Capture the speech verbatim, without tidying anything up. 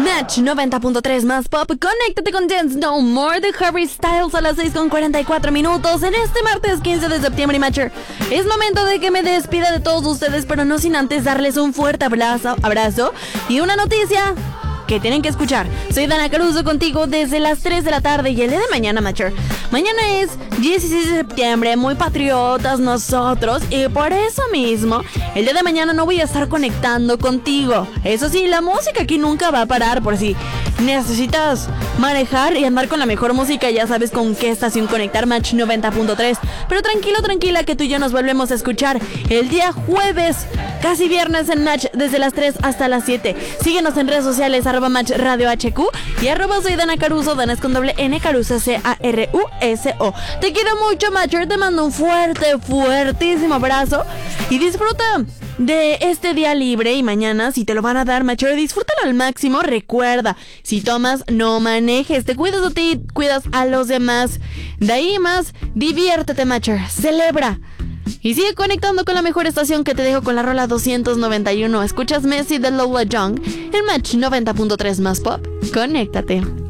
Match noventa punto tres más pop. Conéctate con Dance No More de Harry Styles a las seis con cuarenta y cuatro minutos en este martes quince de septiembre. Matcher, es momento de que me despida de todos ustedes, pero no sin antes darles un fuerte abrazo, abrazo y una noticia que tienen que escuchar. Soy Dana Caruso contigo desde las tres de la tarde y el día de mañana, Matcher. Mañana es dieciséis de septiembre, muy patriotas nosotros, y por eso mismo, el día de mañana no voy a estar conectando contigo. Eso sí, la música aquí nunca va a parar, por si necesitas manejar y andar con la mejor música, ya sabes con qué estación conectar, Match noventa punto tres. Pero tranquilo, tranquila, que tú y yo nos volvemos a escuchar el día jueves, casi viernes en Match, desde las tres hasta las siete. Síguenos en redes sociales, arroba Match Radio H Q y arroba soy Dana Caruso, Dana es con doble N, Caruso, C A R U S O. Te quiero mucho, Matcher, te mando un fuerte, fuertísimo abrazo y disfruta de este día libre, y mañana si te lo van a dar, Matcher, disfrútalo al máximo. Recuerda, si tomas, no manejes, te cuidas a ti, cuidas a los demás. De ahí más, diviértete, Matcher, celebra. Y sigue conectando con la mejor estación, que te dejo con la rola doscientos noventa y uno. Escuchas Messi de Lola Young en Match noventa punto tres más pop. Conéctate.